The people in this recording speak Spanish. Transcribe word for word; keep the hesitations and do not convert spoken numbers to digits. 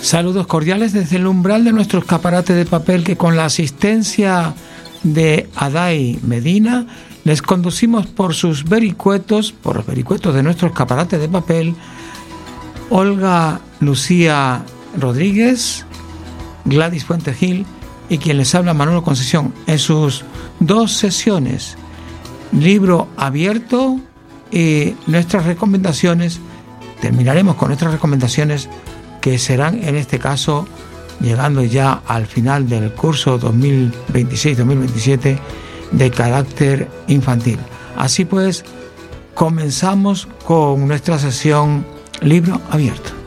Saludos cordiales desde el umbral de nuestro escaparate de papel, que con la asistencia de Adai Medina les conducimos por sus vericuetos, por los vericuetos de nuestro escaparate de papel, Olga Lucía Rodríguez, Gladys Puente Gil y quien les habla, Manolo Concesión, en sus dos sesiones, libro abierto y nuestras recomendaciones. Terminaremos con nuestras recomendaciones, que serán en este caso, llegando ya al final del curso dos mil veintiséis dos mil veintisiete de carácter infantil. Así pues, comenzamos con nuestra sesión libro abierto.